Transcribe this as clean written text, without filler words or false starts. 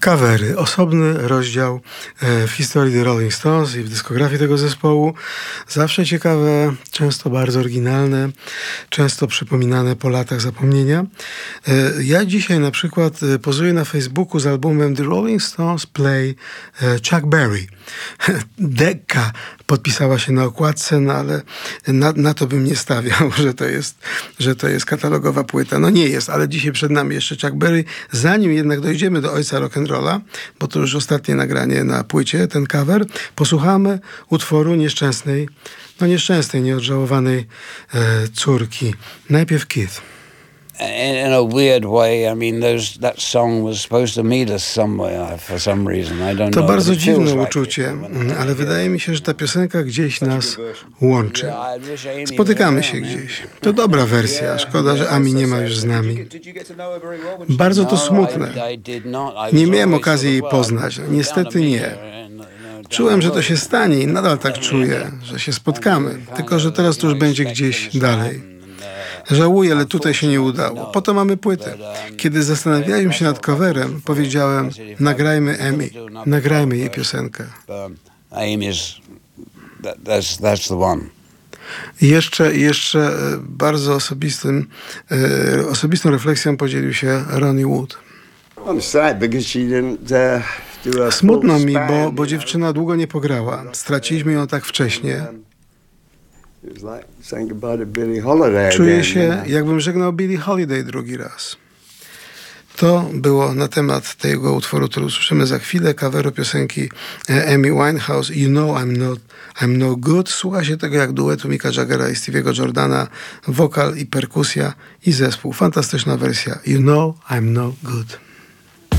Kawery. Osobny rozdział w historii The Rolling Stones i w dyskografii tego zespołu. Zawsze ciekawe, często bardzo oryginalne, często przypominane po latach zapomnienia. Ja dzisiaj na przykład pozuję na Facebooku z albumem The Rolling Stones Play Chuck Berry. Dekka podpisała się na okładce, no ale na to bym nie stawiał, że to jest katalogowa płyta. No nie jest, ale dzisiaj przed nami jeszcze Chuck Berry. Zanim jednak dojdziemy do ojca rock'n'rolla, bo to już ostatnie nagranie na płycie, ten cover, posłuchamy utworu nieszczęsnej, nieodżałowanej córki. Najpierw Keith. In a weird way, I mean, that song was supposed to meet us somewhere for some reason. I don't know. To bardzo dziwne uczucie, ale wydaje mi się, że ta piosenka gdzieś nas łączy. Spotykamy się gdzieś. To dobra wersja. Szkoda, że Amy nie ma już z nami. Bardzo to smutne. Nie miałem okazji jej poznać. Niestety nie. Czułem, że to się stanie i nadal tak czuję, że się spotkamy. Tylko, że teraz to już będzie gdzieś dalej. Żałuję, ale tutaj się nie udało. Po to mamy płytę. Kiedy zastanawiałem się nad coverem, powiedziałem, nagrajmy Amy, nagrajmy jej piosenkę. Jeszcze bardzo osobistą refleksją podzielił się Ronnie Wood. Smutno mi, bo dziewczyna długo nie pograła. Straciliśmy ją tak wcześnie. Czuję się, jakbym żegnał Billie Holiday drugi raz. To było na temat tego utworu, który usłyszymy za chwilę, coveru piosenki Amy Winehouse, You Know I'm No Good. Słucha się tego jak duetu Micka Jaggera i Stevie'ego Jordana, wokal i perkusja i zespół. Fantastyczna wersja You Know I'm No Good.